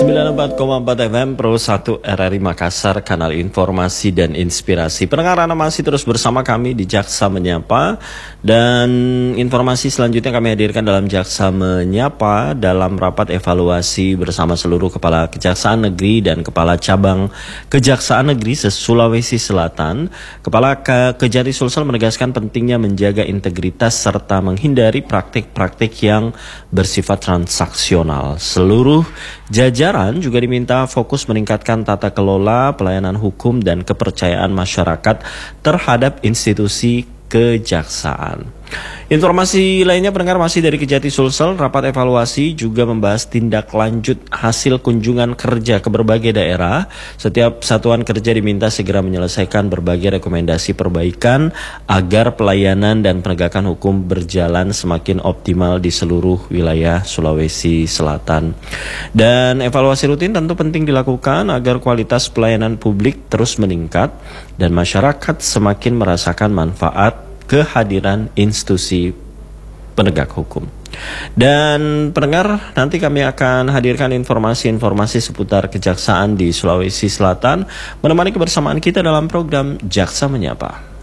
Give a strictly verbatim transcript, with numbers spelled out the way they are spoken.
sembilan puluh empat koma empat F M Pro satu R R I Makassar, kanal informasi dan inspirasi. Pendengar, Anda masih terus bersama kami di Jaksa Menyapa. Dan informasi selanjutnya kami hadirkan dalam Jaksa Menyapa dalam rapat evaluasi bersama seluruh Kepala Kejaksaan Negeri dan Kepala Cabang Kejaksaan Negeri se-Sulawesi Selatan. Kepala Ke Kejati Sulsel menegaskan pentingnya menjaga integritas serta menghindari praktik-praktik yang bersifat transaksional. Seluruh jajaran juga diminta fokus meningkatkan tata kelola, pelayanan hukum, dan kepercayaan masyarakat terhadap institusi kejaksaan. Informasi lainnya, pendengar, masih dari Kejati Sulsel. Rapat evaluasi juga membahas tindak lanjut hasil kunjungan kerja ke berbagai daerah. Setiap satuan kerja diminta segera menyelesaikan berbagai rekomendasi perbaikan agar pelayanan dan penegakan hukum berjalan semakin optimal di seluruh wilayah Sulawesi Selatan. Dan evaluasi rutin tentu penting dilakukan agar kualitas pelayanan publik terus meningkat dan masyarakat semakin merasakan manfaat kehadiran institusi penegak hukum. Dan pendengar, nanti kami akan hadirkan informasi-informasi seputar kejaksaan di Sulawesi Selatan, menemani kebersamaan kita dalam program Jaksa Menyapa.